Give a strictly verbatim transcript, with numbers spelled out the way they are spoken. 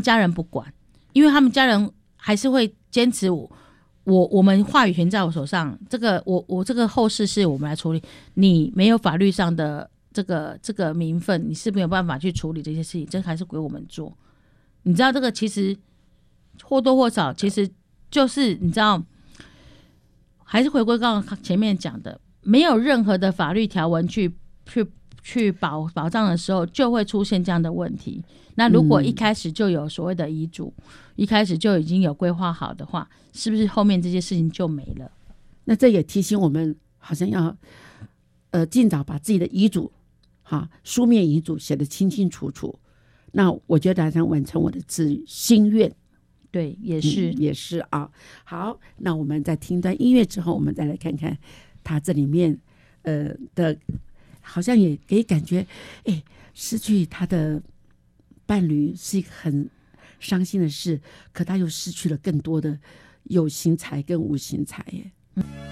家人不管，因为他们家人还是会坚持我我我们话语权在我手上，这个我我这个后事是我们来处理，你没有法律上的这个这个名分，你是没有办法去处理这些事情，这还是归我们做。你知道这个其实或多或少，其实就是你知道，还是回归刚刚前面讲的，没有任何的法律条文去去去保保障的时候，就会出现这样的问题。那如果一开始就有所谓的遗嘱，嗯、一开始就已经有规划好的话，是不是后面这些事情就没了？ 那这也提醒我们，好像要呃尽早把自己的遗嘱，哈，书面遗嘱写得清清楚楚。那我觉得好像完成我的志心愿。 对，也是、 嗯、也是啊。好，那我们在听段音乐之后，我们再来看看他这里面呃的，好像也给感觉，哎，失去他的伴侣是一个很伤心的事，可他又失去了更多的有形财跟无形财耶。